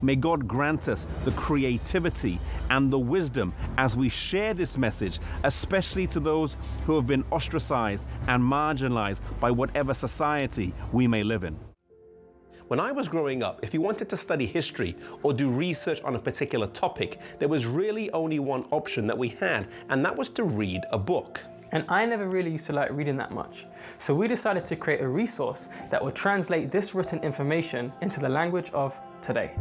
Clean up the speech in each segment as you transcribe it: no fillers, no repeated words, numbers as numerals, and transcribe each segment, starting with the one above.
May God grant us the creativity and the wisdom as we share this message, especially to those who have been ostracized and marginalized by whatever society we may live in. When I was growing up, if you wanted to study history or do research on a particular topic, there was really only one option that we had, and that was to read a book. And I never really used to like reading that much. So we decided to create a resource that would translate this written information into the language of today.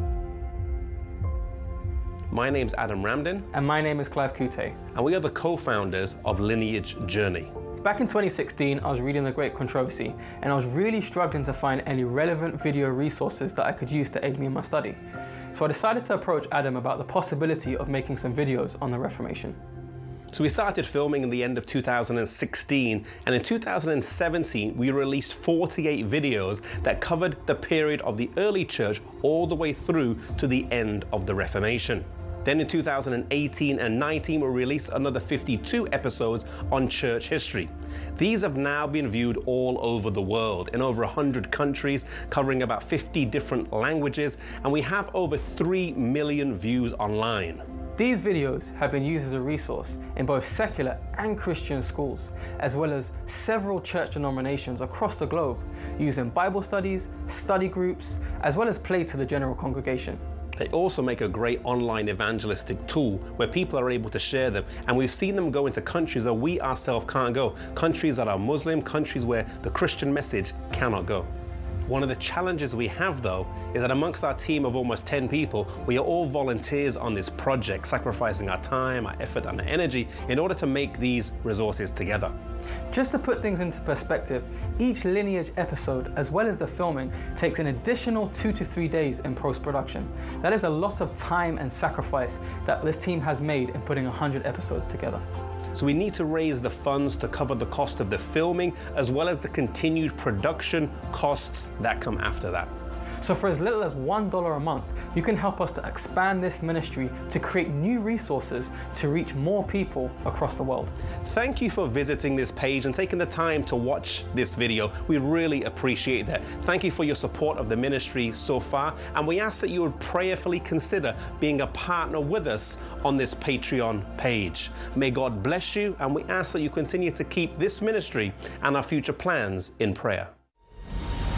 My name's Adam Ramdin. And my name is Clive Kute. And we are the co-founders of Lineage Journey. Back in 2016, I was reading The Great Controversy, and I was really struggling to find any relevant video resources that I could use to aid me in my study. So I decided to approach Adam about the possibility of making some videos on the Reformation. So we started filming in the end of 2016, and in 2017 we released 48 videos that covered the period of the early church all the way through to the end of the Reformation. Then in 2018 and 19 we released another 52 episodes on church history. These have now been viewed all over the world, in over 100 countries, covering about 50 different languages, and we have over 3 million views online. These videos have been used as a resource in both secular and Christian schools, as well as several church denominations across the globe, using Bible studies, study groups, as well as play to the general congregation. They also make a great online evangelistic tool where people are able to share them, and we've seen them go into countries that we ourselves can't go, countries that are Muslim, countries where the Christian message cannot go. One of the challenges we have, though, is that amongst our team of almost 10 people, we are all volunteers on this project, sacrificing our time, our effort, and our energy in order to make these resources together. Just to put things into perspective, each Lineage episode, as well as the filming, takes an additional 2 to 3 days in post-production. That is a lot of time and sacrifice that this team has made in putting 100 episodes together. So we need to raise the funds to cover the cost of the filming, as well as the continued production costs that come after that. So for as little as $1 a month, you can help us to expand this ministry to create new resources to reach more people across the world. Thank you for visiting this page and taking the time to watch this video. We really appreciate that. Thank you for your support of the ministry so far, and we ask that you would prayerfully consider being a partner with us on this Patreon page. May God bless you, and we ask that you continue to keep this ministry and our future plans in prayer.